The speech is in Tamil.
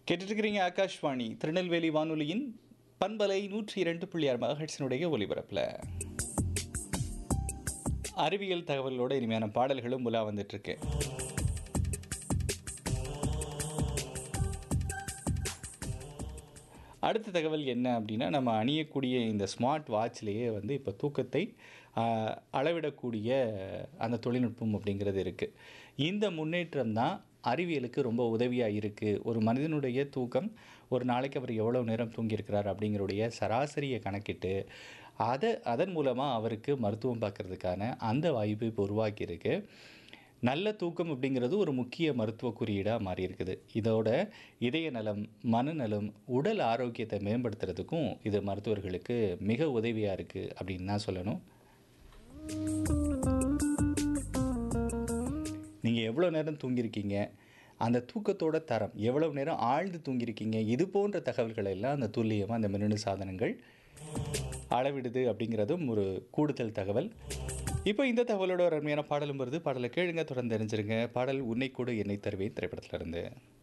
கேட்டுட்ருக்கிறீங்க ஆகாஷ்வாணி திருநெல்வேலி வானொலியின் பண்பலை 102.6 மெகாஹெர்ட்ஸினுடைய ஒலிபரப்பில் அறிவியல் தகவலோட இனிமையான பாடல்களும் உலா வந்துட்டுருக்கு. அடுத்த தகவல் என்ன அப்படின்னா, நம்ம அணியக்கூடிய இந்த ஸ்மார்ட் வாட்ச்லேயே வந்து இப்போ தூக்கத்தை அளவிடக்கூடிய அந்த தொழில்நுட்பம் அப்படிங்கிறது இருக்குது. இந்த முன்னேற்றம் தான் அறிவியலுக்கு ரொம்ப உதவியாக இருக்குது. ஒரு மனிதனுடைய தூக்கம், ஒரு நாளைக்கு அவர் எவ்வளோ நேரம் தூங்கியிருக்கிறார் அப்படிங்கிறடைய சராசரியை கணக்கிட்டு அதன் மூலமாக அவருக்கு மருத்துவம் பார்க்கறதுக்கான அந்த வாய்ப்பு இப்போ உருவாக்கியிருக்கு. நல்ல தூக்கம் அப்படிங்கிறது ஒரு முக்கிய மருத்துவ குறியீடாக மாறி இருக்குது. இதோட இதய நலம், மனநலம், உடல் ஆரோக்கியத்தை மேம்படுத்துறதுக்கும் இது மருத்துவர்களுக்கு மிக உதவியாக இருக்குது அப்படின்னு தான் சொல்லணும். நீங்கள் எவ்வளோ நேரம் தூங்கியிருக்கீங்க, அந்த தூக்கத்தோட தரம், எவ்வளவு நேரம் ஆழ்ந்து தூங்கியிருக்கீங்க, இது போன்ற தகவல்களை எல்லாம் அந்த துல்லியமாக அந்த மின்னணு சாதனங்கள் அளவிடுது அப்படிங்கிறதும் ஒரு கூடுதல் தகவல். இப்போ இந்த தகவலோட ஒரு அருமையான பாடலும் வருது. பாடலை கேளுங்க, தொடர்ந்து தெரிஞ்சிருங்க. பாடல் உன்னை கூட என்னை தருவேன் திரைப்படத்திலிருந்து.